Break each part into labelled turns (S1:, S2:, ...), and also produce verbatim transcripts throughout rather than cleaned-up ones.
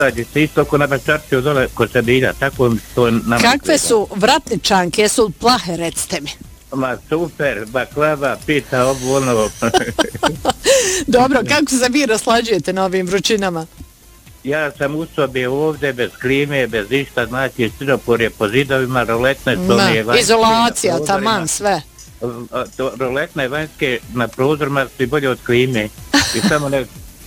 S1: posađi se isto ko na Bačarčiju dole kod Sedilja, tako to nama...
S2: Kakve su vratničanke, jesu li plahe, recite mi?
S1: Ma super, baklava, pita, ovo, ono...
S2: Dobro, kako se vi raslađujete na ovim vrućinama?
S1: Ja sam u sobi ovdje, bez klime, bez ništa, znači stiropor je po zidovima, roletne su one vanjske...
S2: Izolacija, taman, sve.
S1: Roletne vanjske na prozorima su bolje od klime. I samo ne...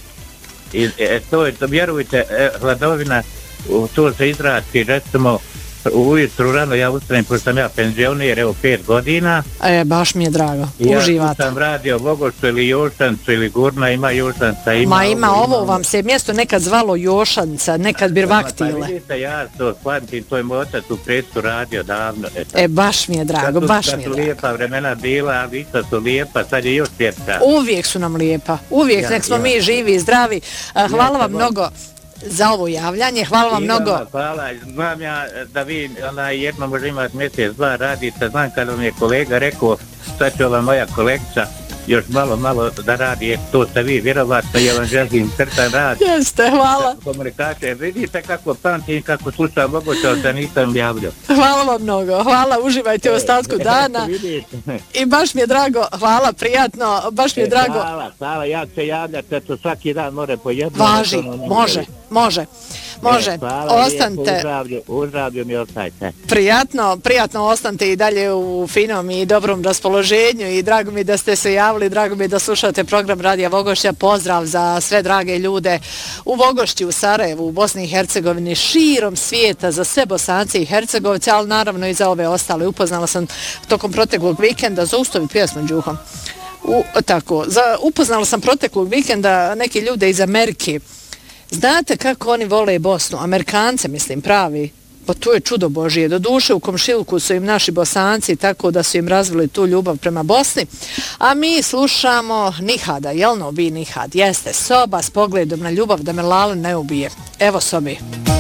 S1: I, e, to je, to vjerujte, e, hladovina, to se izrači, recimo, ujutru rano ja ustanem, pošto sam ja penzionijer, evo pet godina.
S2: E, baš mi je drago, uživate.
S1: Ja sam radio Vogošću ili Jošancu ili Gurna, ima Jošanca, ima...
S2: Ma ima ovo,
S1: ovo
S2: vam se mjesto nekad zvalo Jošanca, nekad Birvaktile.
S1: Pa vidite, ja to shvatim, to je moj otac u Prestu radio davno.
S2: E, e baš mi je drago,
S1: su,
S2: baš mi je drago.
S1: Kad su lijepa vremena bila, a lica su lijepa, sad je još ljepša.
S2: Uvijek su nam lijepa, uvijek, ja, nek smo ja. mi živi i zdravi. Hvala ja, vam mnogo za ovo javljanje, hvala vam mnogo.
S1: Hvala, hvala, znam ja da vi ona, jedno možda imati mjesec, dva radite, znam kada mi je kolega rekao, sad će ova moja kolekcija još malo, malo da radi, jer to ste vi vjerovatno, ja vam želim srtan rad.
S2: Jeste, hvala.
S1: Komunikacije, vidite kako pamtim, kako slušam moguće, da nisam javljao.
S2: Hvala vam mnogo, hvala, uživajte u ostatku dana. I baš mi je drago, hvala, prijatno, baš mi je drago.
S1: Hvala, hvala, ja ću javljati, eto svaki dan more po jednom.
S2: Važi, može, može. Može,
S1: e, hvala,
S2: ostanite.
S1: U zdravlju mi ostajte.
S2: Prijatno, prijatno ostanite i dalje u finom i dobrom raspoloženju i drago mi da ste se javili, drago mi da slušate program Radija Vogošća. Pozdrav za sve drage ljude u Vogošći, u Sarajevu, u Bosni i Hercegovini, širom svijeta, za sve Bosance i Hercegovce, ali naravno i za ove ostale. Upoznala sam tokom proteklog vikenda, zaustavi pjesmu Đuhom. U, tako, za, upoznala sam proteklog vikenda neke ljude iz Amerike. Znate kako oni vole Bosnu? Amerikance, mislim, pravi. Pa to je čudo Božije. Do duše u komšilku su im naši Bosanci, tako da su im razvili tu ljubav prema Bosni. A mi slušamo Nihada. Jel no bi Nihad? Jeste, soba s pogledom na ljubav da me Lala ne ubije. Evo sobi.